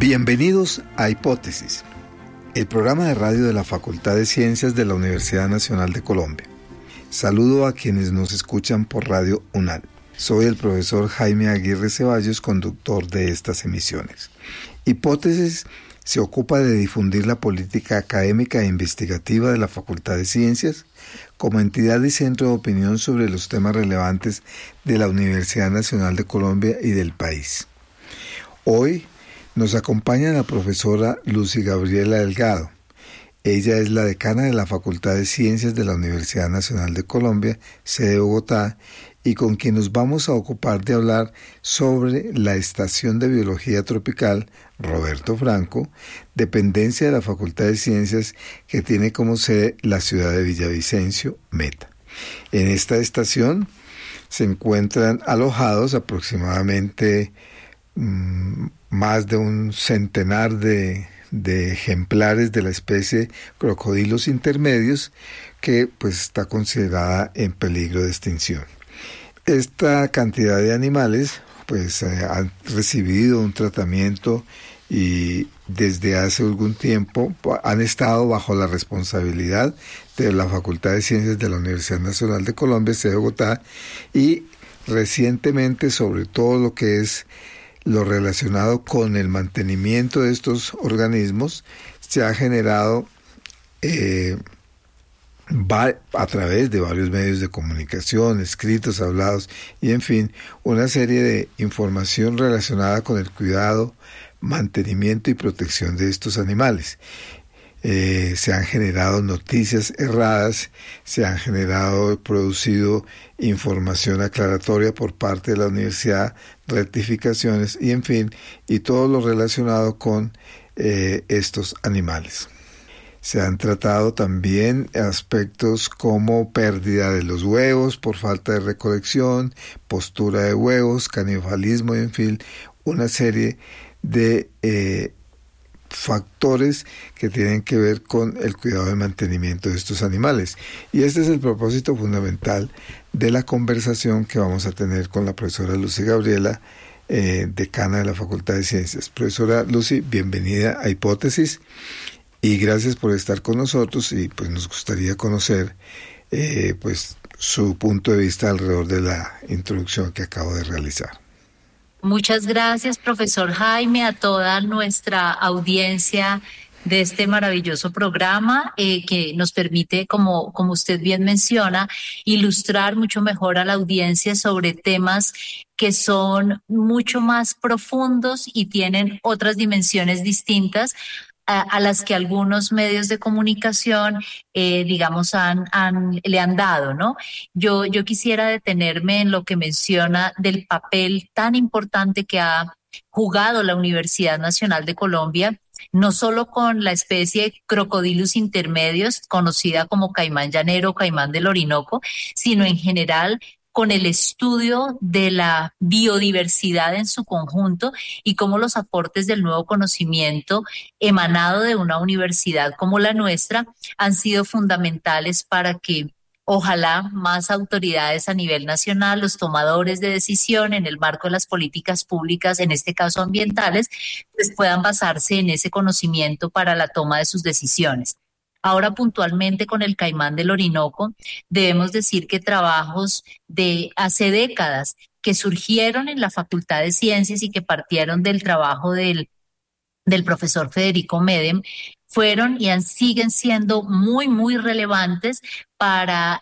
Bienvenidos a Hipótesis, el programa de radio de la Facultad de Ciencias de la Universidad Nacional de Colombia. Saludo a quienes nos escuchan por Radio UNAL. Soy el profesor Jaime Aguirre Ceballos, conductor de estas emisiones. Hipótesis se ocupa de difundir la política académica e investigativa de la Facultad de Ciencias como entidad y centro de opinión sobre los temas relevantes de la Universidad Nacional de Colombia y del país. Hoy nos acompaña la profesora Lucy Gabriela Delgado. Ella es la decana de la Facultad de Ciencias de la Universidad Nacional de Colombia, sede Bogotá, y con quien nos vamos a ocupar de hablar sobre la Estación de Biología Tropical Roberto Franco, dependencia de la Facultad de Ciencias que tiene como sede la ciudad de Villavicencio, Meta. En esta estación se encuentran alojados aproximadamente más de un centenar de ejemplares de la especie Crocodylus intermedius, que pues está considerada en peligro de extinción. Esta cantidad de animales pues han recibido un tratamiento y desde hace algún tiempo han estado bajo la responsabilidad de la Facultad de Ciencias de la Universidad Nacional de Colombia, sede Bogotá, y recientemente sobre todo lo que es lo relacionado con el mantenimiento de estos organismos se ha generado a través de varios medios de comunicación, escritos, hablados y en fin, una serie de información relacionada con el cuidado, mantenimiento y protección de estos animales. Se han generado noticias erradas, se han producido información aclaratoria por parte de la universidad, rectificaciones y en fin, y todo lo relacionado con estos animales. Se han tratado también aspectos como pérdida de los huevos por falta de recolección, postura de huevos, canibalismo y en fin, una serie de factores que tienen que ver con el cuidado y mantenimiento de estos animales. Y este es el propósito fundamental de la conversación que vamos a tener con la profesora Lucy Gabriela, decana de la Facultad de Ciencias. Profesora Lucy, bienvenida a Hipótesis y gracias por estar con nosotros y pues nos gustaría conocer pues su punto de vista alrededor de la introducción que acabo de realizar. Muchas gracias, profesor Jaime, a toda nuestra audiencia de este maravilloso programa que nos permite, como usted bien menciona, ilustrar mucho mejor a la audiencia sobre temas que son mucho más profundos y tienen otras dimensiones distintas a las que algunos medios de comunicación, digamos, le han dado, ¿no? Yo quisiera detenerme en lo que menciona del papel tan importante que ha jugado la Universidad Nacional de Colombia, no solo con la especie Crocodylus intermedius, conocida como caimán llanero o caimán del Orinoco, sino en general con el estudio de la biodiversidad en su conjunto y cómo los aportes del nuevo conocimiento emanado de una universidad como la nuestra han sido fundamentales para que ojalá más autoridades a nivel nacional, los tomadores de decisión en el marco de las políticas públicas, en este caso ambientales, pues puedan basarse en ese conocimiento para la toma de sus decisiones. Ahora puntualmente con el caimán del Orinoco, debemos decir que trabajos de hace décadas que surgieron en la Facultad de Ciencias y que partieron del trabajo del profesor Federico Medem, fueron y siguen siendo muy, muy relevantes para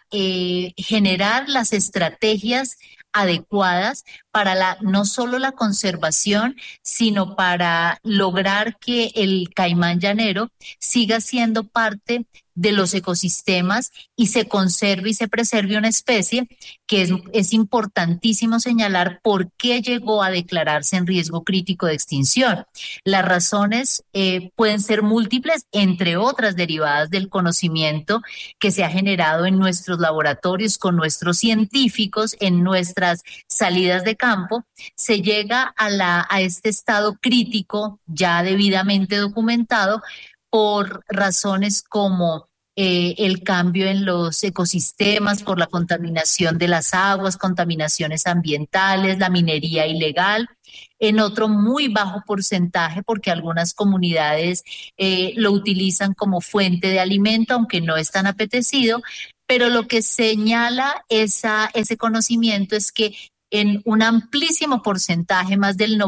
generar las estrategias adecuadas para no solo la conservación, sino para lograr que el caimán llanero siga siendo parte de los ecosistemas y se conserve y se preserve una especie que es importantísimo señalar por qué llegó a declararse en riesgo crítico de extinción. Las razones pueden ser múltiples, entre otras derivadas del conocimiento que se ha generado en nuestros laboratorios, con nuestros científicos, en nuestras salidas de campo. Se llega a este estado crítico ya debidamente documentado por razones como el cambio en los ecosistemas, por la contaminación de las aguas, contaminaciones ambientales, la minería ilegal, en otro muy bajo porcentaje, porque algunas comunidades lo utilizan como fuente de alimento, aunque no es tan apetecido, pero lo que señala ese conocimiento es que en un amplísimo porcentaje, más del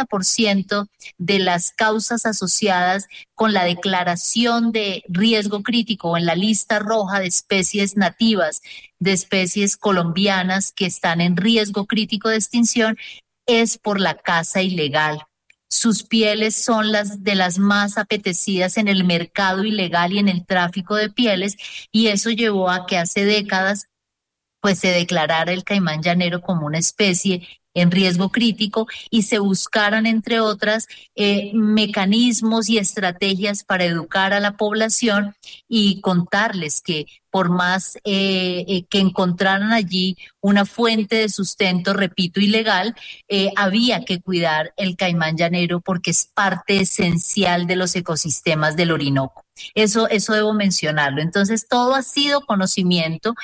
90% de las causas asociadas con la declaración de riesgo crítico o en la lista roja de especies nativas, de especies colombianas que están en riesgo crítico de extinción, es por la caza ilegal. Sus pieles son las de las más apetecidas en el mercado ilegal y en el tráfico de pieles, y eso llevó a que hace décadas pues se declarara el caimán llanero como una especie en riesgo crítico y se buscaran, entre otras, mecanismos y estrategias para educar a la población y contarles que por más que encontraran allí una fuente de sustento, repito, ilegal, había que cuidar el caimán llanero porque es parte esencial de los ecosistemas del Orinoco. Eso debo mencionarlo. Entonces, todo ha sido conocimiento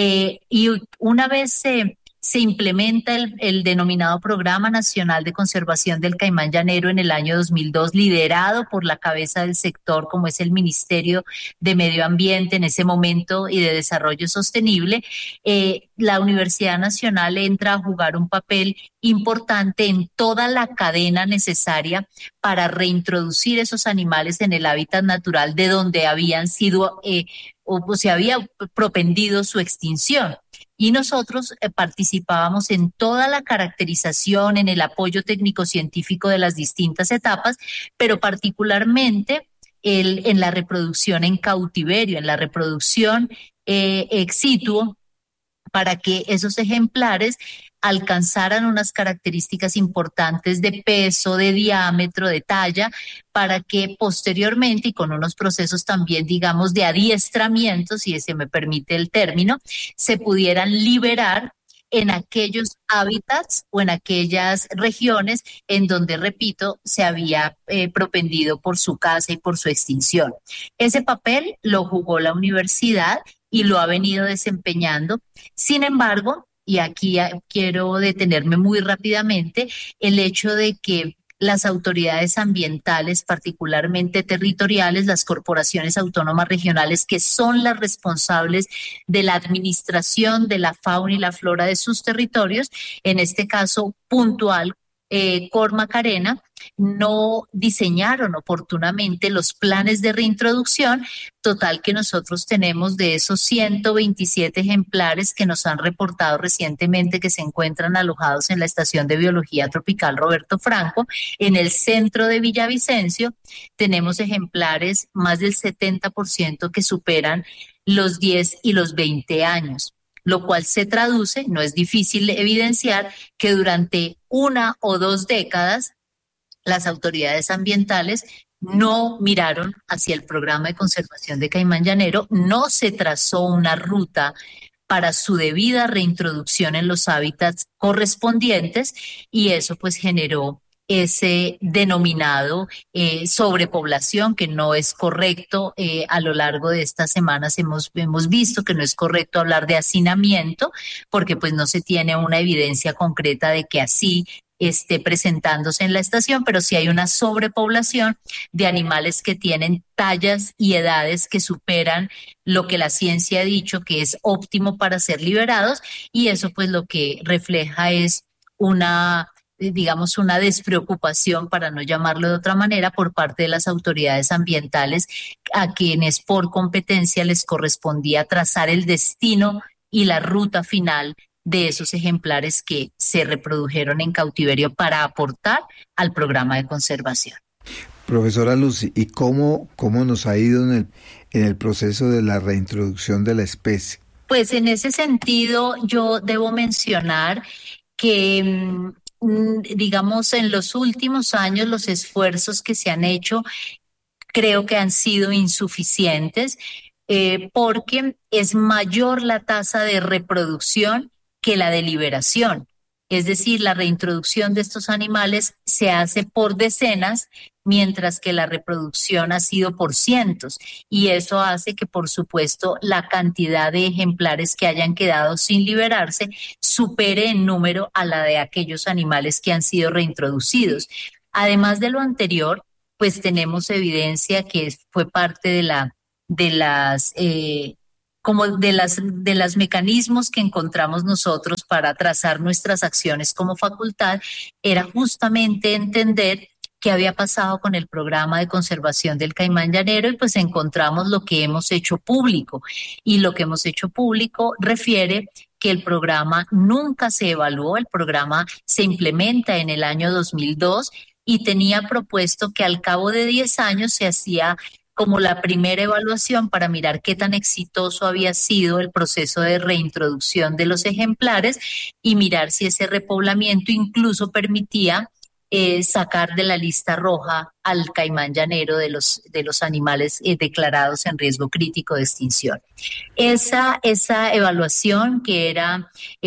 y una vez se implementa el denominado Programa Nacional de Conservación del Caimán Llanero en el año 2002, liderado por la cabeza del sector, como es el Ministerio de Medio Ambiente en ese momento y de Desarrollo Sostenible. La Universidad Nacional entra a jugar un papel importante en toda la cadena necesaria para reintroducir esos animales en el hábitat natural de donde habían sido o se había propendido su extinción. Y nosotros participábamos en toda la caracterización, en el apoyo técnico-científico de las distintas etapas, pero particularmente en la reproducción en cautiverio, en la reproducción ex situ, para que esos ejemplares alcanzaran unas características importantes de peso, de diámetro, de talla, para que posteriormente y con unos procesos también, digamos, de adiestramiento, si se me permite el término, se pudieran liberar en aquellos hábitats o en aquellas regiones en donde, repito, se había propendido por su caza y por su extinción. Ese papel lo jugó la universidad y lo ha venido desempeñando. Sin embargo, y aquí quiero detenerme muy rápidamente, el hecho de que las autoridades ambientales, particularmente territoriales, las corporaciones autónomas regionales, que son las responsables de la administración de la fauna y la flora de sus territorios, en este caso puntual, Cor Macarena, no diseñaron oportunamente los planes de reintroducción, total que nosotros tenemos de esos 127 ejemplares que nos han reportado recientemente que se encuentran alojados en la Estación de Biología Tropical Roberto Franco, en el centro de Villavicencio, tenemos ejemplares más del 70% que superan los 10 y los 20 años. Lo cual se traduce, no es difícil evidenciar, que durante 1 o 2 décadas las autoridades ambientales no miraron hacia el programa de conservación de caimán llanero, no se trazó una ruta para su debida reintroducción en los hábitats correspondientes y eso pues generó ese denominado sobrepoblación, que no es correcto. A lo largo de estas semanas hemos visto que no es correcto hablar de hacinamiento, porque pues no se tiene una evidencia concreta de que así esté presentándose en la estación, pero sí hay una sobrepoblación de animales que tienen tallas y edades que superan lo que la ciencia ha dicho que es óptimo para ser liberados, y eso pues lo que refleja es una despreocupación, para no llamarlo de otra manera, por parte de las autoridades ambientales, a quienes por competencia les correspondía trazar el destino y la ruta final de esos ejemplares que se reprodujeron en cautiverio para aportar al programa de conservación. Profesora Lucy, ¿y cómo nos ha ido en el proceso de la reintroducción de la especie? Pues en ese sentido yo debo mencionar que digamos, en los últimos años los esfuerzos que se han hecho creo que han sido insuficientes porque es mayor la tasa de reproducción que la de liberación. Es decir, la reintroducción de estos animales se hace por decenas mientras que la reproducción ha sido por cientos, y eso hace que, por supuesto, la cantidad de ejemplares que hayan quedado sin liberarse supere en número a la de aquellos animales que han sido reintroducidos. Además de lo anterior, pues tenemos evidencia que fue parte de las como de las mecanismos que encontramos nosotros para trazar nuestras acciones como facultad, era justamente entender qué había pasado con el programa de conservación del caimán llanero, y pues encontramos lo que hemos hecho público. Y lo que hemos hecho público refiere que el programa nunca se evaluó. El programa se implementa en el año 2002 y tenía propuesto que al cabo de 10 años se hacía como la primera evaluación para mirar qué tan exitoso había sido el proceso de reintroducción de los ejemplares y mirar si ese repoblamiento incluso permitía sacar de la lista roja al caimán llanero de los animales declarados en riesgo crítico de extinción. Esa evaluación, que era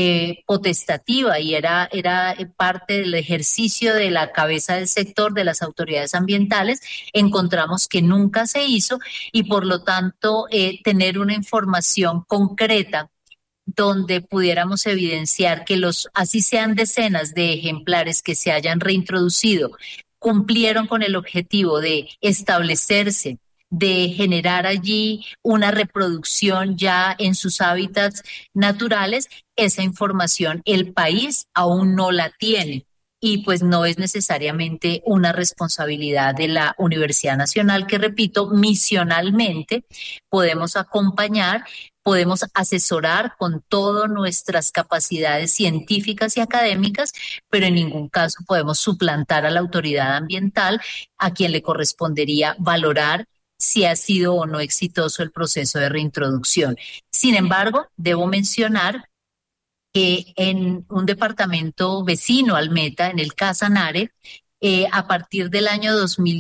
potestativa y era parte del ejercicio de la cabeza del sector de las autoridades ambientales, encontramos que nunca se hizo, y por lo tanto tener una información concreta donde pudiéramos evidenciar que así sean decenas de ejemplares que se hayan reintroducido, cumplieron con el objetivo de establecerse, de generar allí una reproducción ya en sus hábitats naturales. Esa información el país aún no la tiene. Y pues no es necesariamente una responsabilidad de la Universidad Nacional, que, repito, misionalmente podemos acompañar, podemos asesorar con todas nuestras capacidades científicas y académicas, pero en ningún caso podemos suplantar a la autoridad ambiental, a quien le correspondería valorar si ha sido o no exitoso el proceso de reintroducción. Sin embargo, debo mencionar que en un departamento vecino al Meta, en el Casanare, a partir del año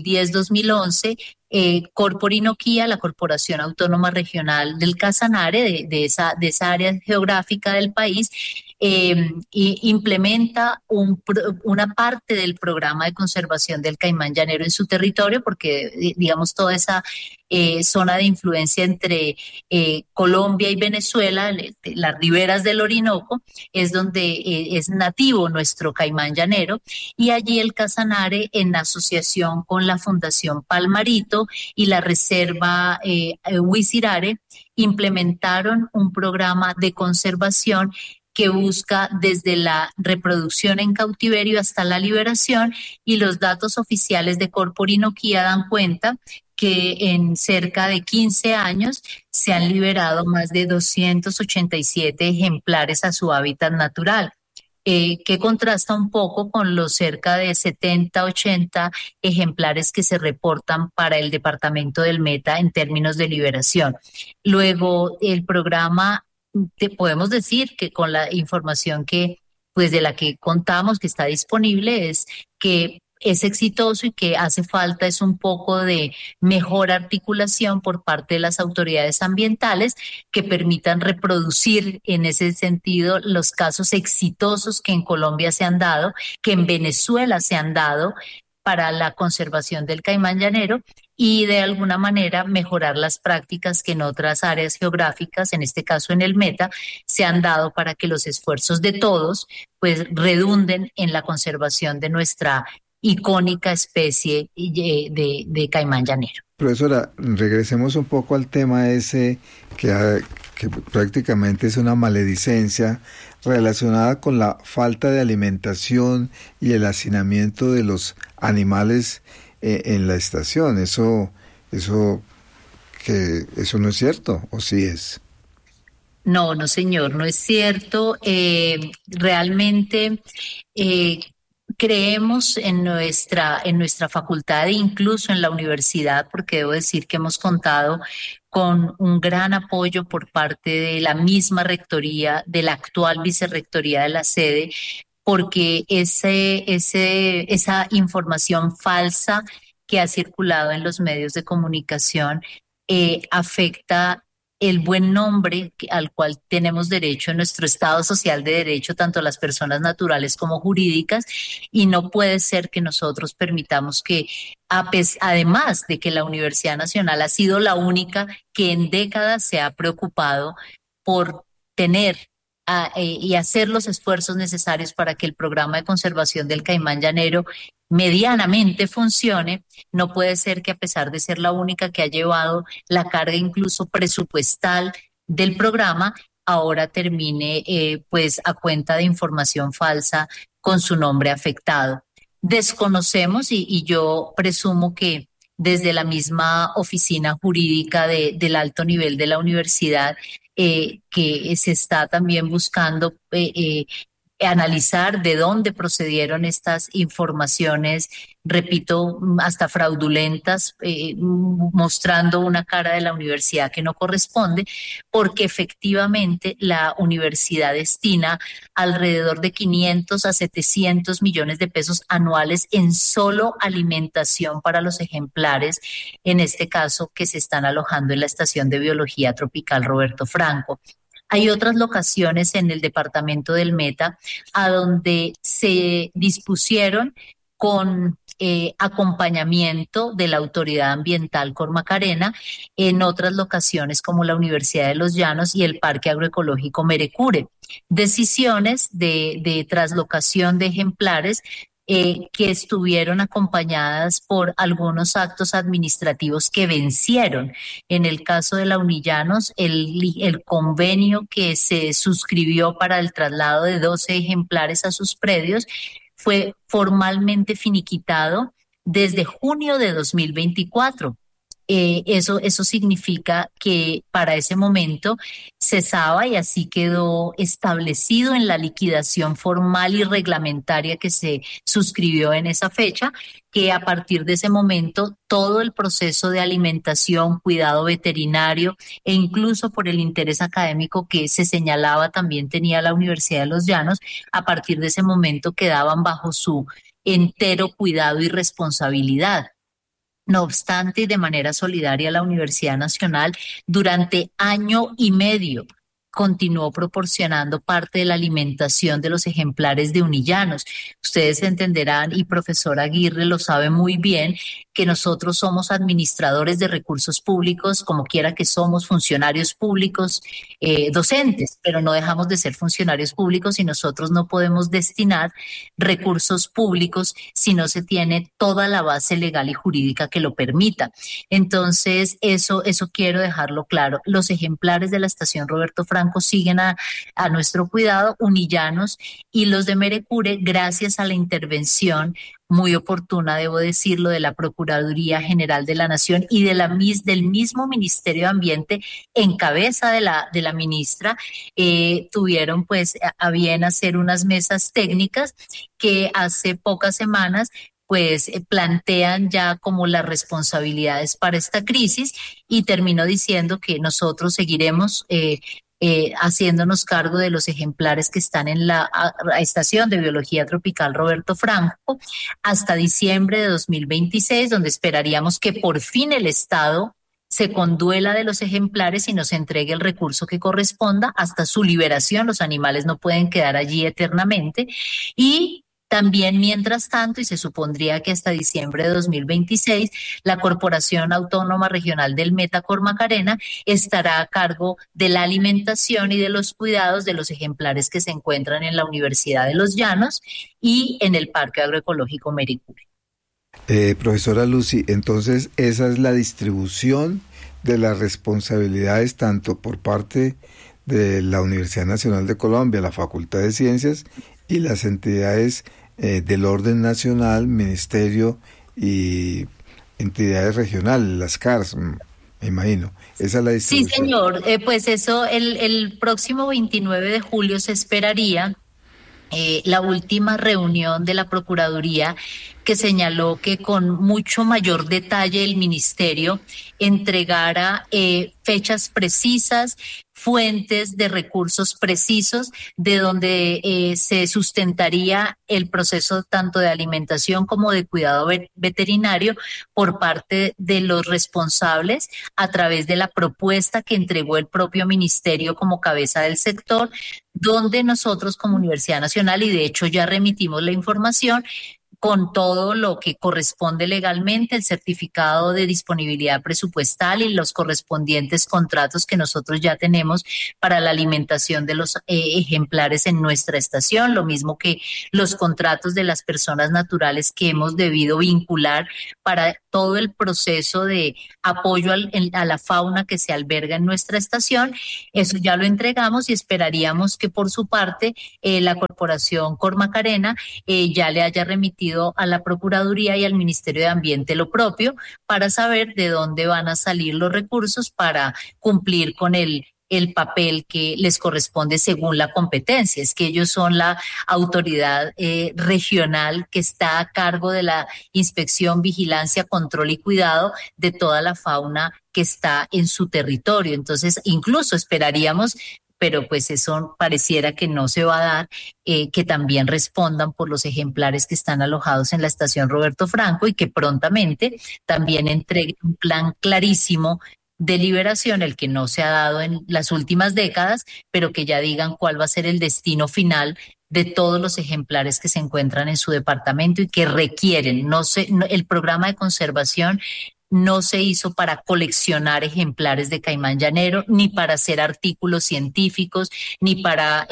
2010-2011, Corporinoquía, la Corporación Autónoma Regional del Casanare, de esa área geográfica del país, implementa una parte del programa de conservación del caimán llanero en su territorio, porque, digamos, toda esa zona de influencia entre Colombia y Venezuela, las riberas del Orinoco, es donde es nativo nuestro caimán llanero, y allí el Casanare, en asociación con la Fundación Palmarito y la Reserva Huizirare, implementaron un programa de conservación que busca desde la reproducción en cautiverio hasta la liberación, y los datos oficiales de Corporinoquía dan cuenta que en cerca de 15 años se han liberado más de 287 ejemplares a su hábitat natural, que contrasta un poco con los cerca de 70, 80 ejemplares que se reportan para el departamento del Meta en términos de liberación. Luego, el programa, podemos decir que con la información pues de la que contamos, que está disponible, es que es exitoso, y que hace falta es un poco de mejor articulación por parte de las autoridades ambientales que permitan reproducir en ese sentido los casos exitosos que en Colombia se han dado, que en Venezuela se han dado para la conservación del caimán llanero, y de alguna manera mejorar las prácticas que en otras áreas geográficas, en este caso en el Meta, se han dado para que los esfuerzos de todos pues redunden en la conservación de nuestra icónica especie de caimán llanero. Profesora, regresemos un poco al tema ese que prácticamente es una maledicencia relacionada con la falta de alimentación y el hacinamiento de los animales en la estación. Eso no es cierto, ¿o sí es? No, no, señor, no es cierto. Realmente creemos en nuestra facultad e incluso en la universidad, porque debo decir que hemos contado con un gran apoyo por parte de la misma rectoría, de la actual vicerrectoría de la sede, porque esa información falsa que ha circulado en los medios de comunicación afecta el buen nombre al cual tenemos derecho en nuestro Estado social de derecho, tanto las personas naturales como jurídicas, y no puede ser que nosotros permitamos que, además de que la Universidad Nacional ha sido la única que en décadas se ha preocupado por tener y hacer los esfuerzos necesarios para que el programa de conservación del caimán llanero medianamente funcione, no puede ser que a pesar de ser la única que ha llevado la carga incluso presupuestal del programa, ahora termine pues a cuenta de información falsa con su nombre afectado. Desconocemos y yo presumo que desde la misma oficina jurídica del alto nivel de la universidad, que se está también buscando analizar de dónde procedieron estas informaciones, repito, hasta fraudulentas, mostrando una cara de la universidad que no corresponde, porque efectivamente la universidad destina alrededor de 500 a 700 millones de pesos anuales en solo alimentación para los ejemplares, en este caso que se están alojando en la Estación de Biología Tropical Roberto Franco. Hay otras locaciones en el departamento del Meta a donde se dispusieron con acompañamiento de la Autoridad Ambiental Cormacarena, en otras locaciones como la Universidad de los Llanos y el Parque Agroecológico Merecure. Decisiones de traslocación de ejemplares que estuvieron acompañadas por algunos actos administrativos que vencieron. En el caso de la Unillanos, el convenio que se suscribió para el traslado de 12 ejemplares a sus predios fue formalmente finiquitado desde junio de 2024. Eso significa que para ese momento cesaba y así quedó establecido en la liquidación formal y reglamentaria que se suscribió en esa fecha, que a partir de ese momento todo el proceso de alimentación, cuidado veterinario e incluso por el interés académico que se señalaba también tenía la Universidad de los Llanos, a partir de ese momento quedaban bajo su entero cuidado y responsabilidad. No obstante, y de manera solidaria, la Universidad Nacional durante año y medio continuó proporcionando parte de la alimentación de los ejemplares de unillanos. Ustedes entenderán, y profesor Aguirre lo sabe muy bien, que nosotros somos administradores de recursos públicos, como quiera que somos funcionarios públicos, docentes, pero no dejamos de ser funcionarios públicos y nosotros no podemos destinar recursos públicos si no se tiene toda la base legal y jurídica que lo permita. Entonces, eso quiero dejarlo claro. Los ejemplares de la Estación Roberto Franco siguen a nuestro cuidado, unillanos, y los de Merecure, gracias a la intervención muy oportuna, debo decirlo, de la Procuraduría General de la Nación y del mismo Ministerio de Ambiente, en cabeza de la ministra, tuvieron pues a bien hacer unas mesas técnicas que hace pocas semanas pues plantean ya como las responsabilidades para esta crisis, y termino diciendo que nosotros seguiremos haciéndonos cargo de los ejemplares que están en la Estación de Biología Tropical Roberto Franco hasta diciembre de 2026, donde esperaríamos que por fin el Estado se conduela de los ejemplares y nos entregue el recurso que corresponda hasta su liberación. Los animales no pueden quedar allí eternamente, y también, mientras tanto, y se supondría que hasta diciembre de 2026, la Corporación Autónoma Regional del Meta Cormacarena estará a cargo de la alimentación y de los cuidados de los ejemplares que se encuentran en la Universidad de los Llanos y en el Parque Agroecológico Merecure. Profesora Lucy, entonces esa es la distribución de las responsabilidades tanto por parte de la Universidad Nacional de Colombia, la Facultad de Ciencias y las entidades del orden nacional, ministerio y entidades regionales, las CARS, me imagino. Esa es la distribución. Sí, señor. Pues eso, el próximo 29 de julio se esperaría la última reunión de la Procuraduría, que señaló que con mucho mayor detalle el Ministerio entregara fechas precisas fuentes de recursos precisos de donde se sustentaría el proceso tanto de alimentación como de cuidado veterinario por parte de los responsables a través de la propuesta que entregó el propio ministerio como cabeza del sector, donde nosotros como Universidad Nacional, y de hecho ya remitimos la información, con todo lo que corresponde legalmente, el certificado de disponibilidad presupuestal y los correspondientes contratos que nosotros ya tenemos para la alimentación de los ejemplares en nuestra estación, lo mismo que los contratos de las personas naturales que hemos debido vincular para todo el proceso de apoyo a la fauna que se alberga en nuestra estación. Eso ya lo entregamos y esperaríamos que por su parte la Corporación Cormacarena ya le haya remitido a la Procuraduría y al Ministerio de Ambiente lo propio para saber de dónde van a salir los recursos para cumplir con el papel que les corresponde según la competencia. Es que ellos son la autoridad regional que está a cargo de la inspección, vigilancia, control y cuidado de toda la fauna que está en su territorio. Entonces, incluso esperaríamos, pero pues eso pareciera que no se va a dar, que también respondan por los ejemplares que están alojados en la estación Roberto Franco y que prontamente también entreguen un plan clarísimo de liberación, el que no se ha dado en las últimas décadas, pero que ya digan cuál va a ser el destino final de todos los ejemplares que se encuentran en su departamento y que requieren, el programa de conservación no se hizo para coleccionar ejemplares de caimán llanero, ni para hacer artículos científicos, ni para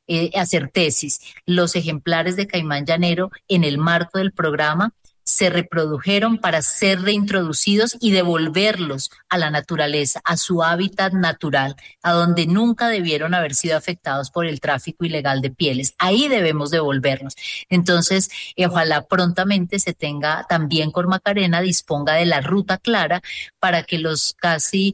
hacer tesis. Los ejemplares de caimán llanero en el marco del programa se reprodujeron para ser reintroducidos y devolverlos a la naturaleza, a su hábitat natural, a donde nunca debieron haber sido afectados por el tráfico ilegal de pieles. Ahí debemos devolvernos. Entonces, ojalá prontamente se tenga también Cormacarena, disponga de la ruta clara para que los casi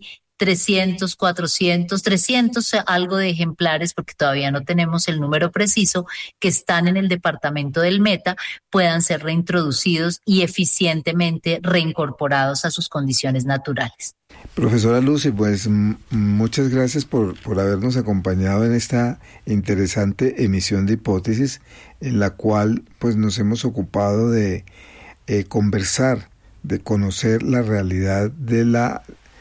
300, 400, 300 algo de ejemplares, porque todavía no tenemos el número preciso, que están en el departamento del Meta, puedan ser reintroducidos y eficientemente reincorporados a sus condiciones naturales. Profesora Lucy, pues muchas gracias por habernos acompañado en esta interesante emisión de Hipótesis, en la cual pues nos hemos ocupado de conversar, de conocer la realidad de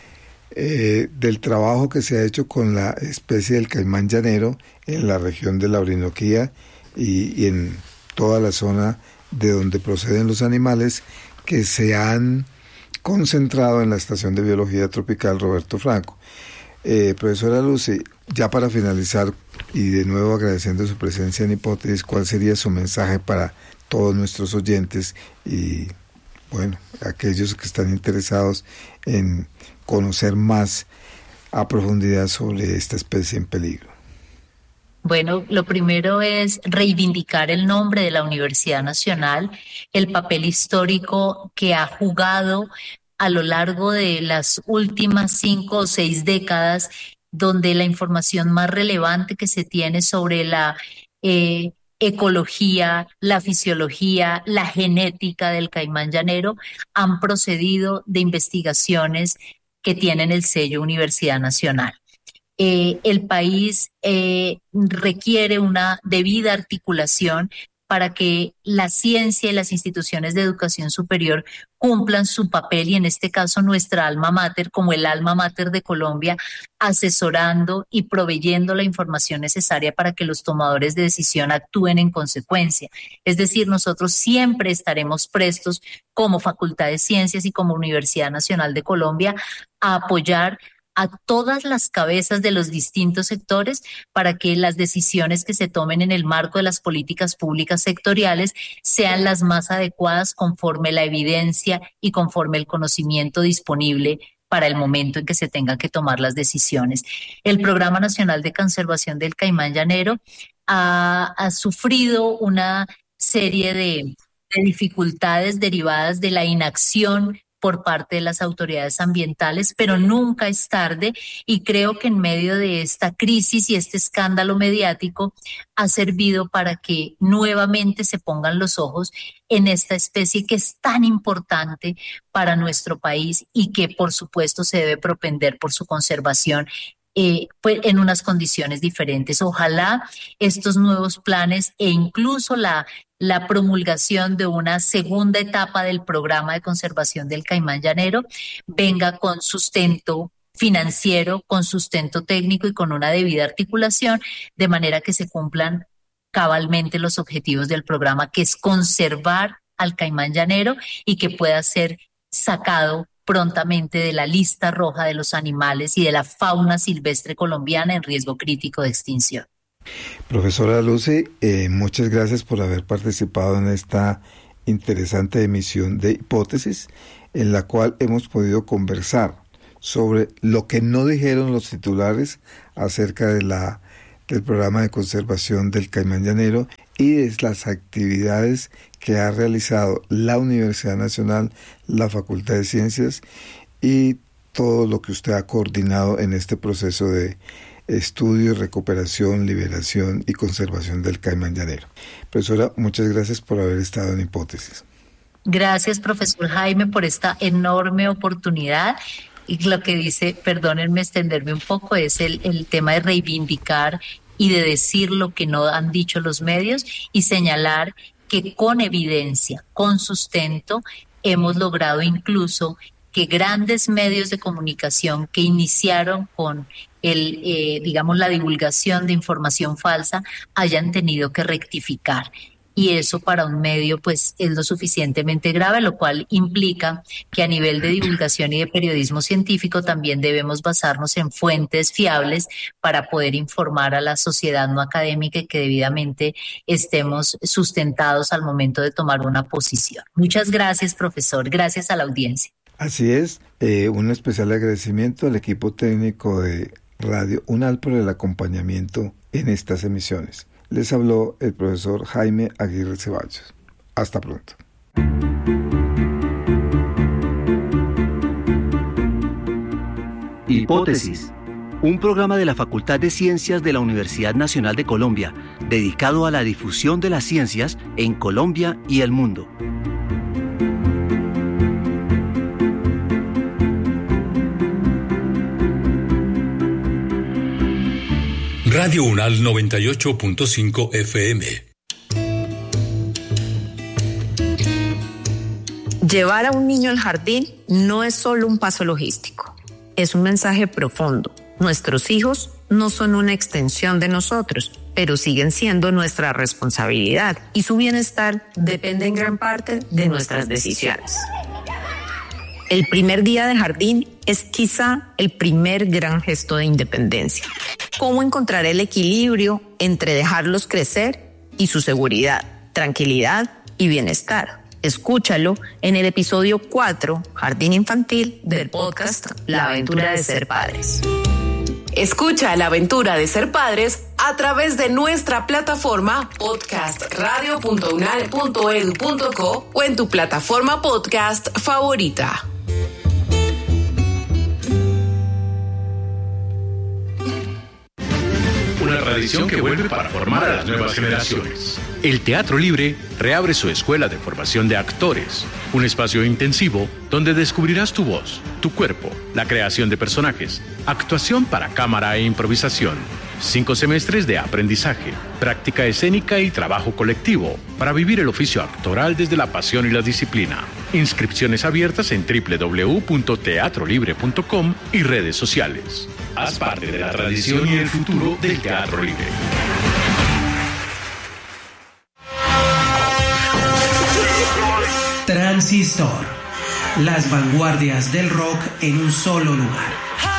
del trabajo que se ha hecho con la especie del caimán llanero en la región de la Orinoquía y en toda la zona de donde proceden los animales que se han concentrado en la Estación de Biología Tropical Roberto Franco. Profesora Lucy, ya para finalizar y de nuevo agradeciendo su presencia en Hipótesis, ¿cuál sería su mensaje para todos nuestros oyentes y bueno, aquellos que están interesados en conocer más a profundidad sobre esta especie en peligro? Bueno, lo primero es reivindicar el nombre de la Universidad Nacional, el papel histórico que ha jugado a lo largo de las últimas 5 o 6 décadas, donde la información más relevante que se tiene sobre la ecología, la fisiología, la genética del caimán llanero han procedido de investigaciones que tienen el sello Universidad Nacional. El país requiere una debida articulación para que la ciencia y las instituciones de educación superior cumplan su papel y en este caso nuestra alma mater como el alma mater de Colombia, asesorando y proveyendo la información necesaria para que los tomadores de decisión actúen en consecuencia. Es decir, nosotros siempre estaremos prestos como Facultad de Ciencias y como Universidad Nacional de Colombia a apoyar a todas las cabezas de los distintos sectores para que las decisiones que se tomen en el marco de las políticas públicas sectoriales sean las más adecuadas conforme la evidencia y conforme el conocimiento disponible para el momento en que se tengan que tomar las decisiones. El Programa Nacional de Conservación del Caimán Llanero ha sufrido una serie de dificultades derivadas de la inacción por parte de las autoridades ambientales, pero nunca es tarde y creo que en medio de esta crisis y este escándalo mediático ha servido para que nuevamente se pongan los ojos en esta especie que es tan importante para nuestro país y que por supuesto se debe propender por su conservación pues en unas condiciones diferentes. Ojalá estos nuevos planes e incluso la promulgación de una segunda etapa del programa de conservación del caimán llanero venga con sustento financiero, con sustento técnico y con una debida articulación, de manera que se cumplan cabalmente los objetivos del programa, que es conservar al caimán llanero y que pueda ser sacado prontamente de la lista roja de los animales y de la fauna silvestre colombiana en riesgo crítico de extinción. Profesora Lucy, muchas gracias por haber participado en esta interesante emisión de Hipótesis, en la cual hemos podido conversar sobre lo que no dijeron los titulares acerca de del programa de conservación del caimán llanero y de las actividades que ha realizado la Universidad Nacional, la Facultad de Ciencias y todo lo que usted ha coordinado en este proceso de estudio, recuperación, liberación y conservación del caimán llanero. Profesora, muchas gracias por haber estado en Hipótesis. Gracias, profesor Jaime, por esta enorme oportunidad. Y lo que dice, perdónenme extenderme un poco, es el tema de reivindicar y de decir lo que no han dicho los medios y señalar que con evidencia, con sustento, hemos logrado incluso que grandes medios de comunicación que iniciaron con la divulgación de información falsa hayan tenido que rectificar. Y eso para un medio pues es lo suficientemente grave, lo cual implica que a nivel de divulgación y de periodismo científico también debemos basarnos en fuentes fiables para poder informar a la sociedad no académica y que debidamente estemos sustentados al momento de tomar una posición. Muchas gracias, profesor. Gracias a la audiencia. Así es, un especial agradecimiento al equipo técnico de Radio UNAL por el acompañamiento en estas emisiones. Les habló el profesor Jaime Aguirre Ceballos. Hasta pronto. Hipótesis, un programa de la Facultad de Ciencias de la Universidad Nacional de Colombia, dedicado a la difusión de las ciencias en Colombia y el mundo. Radio UNAL 98.5 FM. Llevar a un niño al jardín no es solo un paso logístico, es un mensaje profundo. Nuestros hijos no son una extensión de nosotros, pero siguen siendo nuestra responsabilidad y su bienestar depende en gran parte de nuestras decisiones. El primer día de jardín es quizá el primer gran gesto de independencia. ¿Cómo encontrar el equilibrio entre dejarlos crecer y su seguridad, tranquilidad y bienestar? Escúchalo en el episodio 4, Jardín Infantil, del podcast La Aventura de Ser Padres. Escucha La Aventura de Ser Padres a través de nuestra plataforma podcastradio.unal.edu.co o en tu plataforma podcast favorita. Una tradición que vuelve para formar a las nuevas generaciones. El Teatro Libre reabre su escuela de formación de actores, un espacio intensivo donde descubrirás tu voz, tu cuerpo, la creación de personajes, actuación para cámara e improvisación, 5 semestres de aprendizaje, práctica escénica y trabajo colectivo para vivir el oficio actoral desde la pasión y la disciplina. Inscripciones abiertas en www.teatrolibre.com y redes sociales. Haz parte de la tradición y el futuro del Teatro Libre. Transistor, las vanguardias del rock en un solo lugar.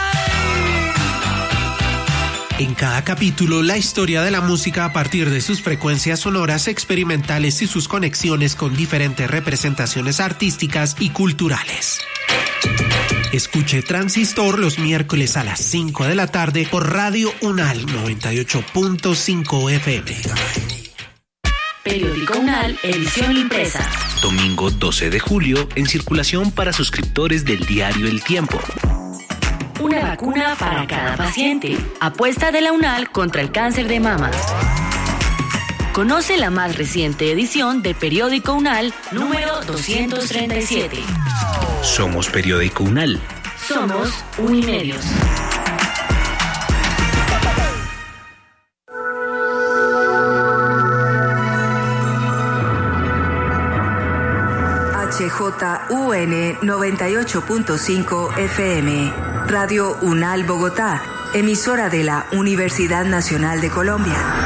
En cada capítulo, la historia de la música a partir de sus frecuencias sonoras experimentales y sus conexiones con diferentes representaciones artísticas y culturales. Escuche Transistor los miércoles a las 5 de la tarde por Radio UNAL 98.5 FM. Periódico UNAL, edición impresa. Domingo 12 de julio, en circulación para suscriptores del diario El Tiempo. Una vacuna para cada paciente. Apuesta de la UNAL contra el cáncer de mama. Conoce la más reciente edición de Periódico UNAL, número 237. Somos Periódico UNAL. Somos Unimedios. HJUN 98.5 FM, Radio UNAL Bogotá, emisora de la Universidad Nacional de Colombia.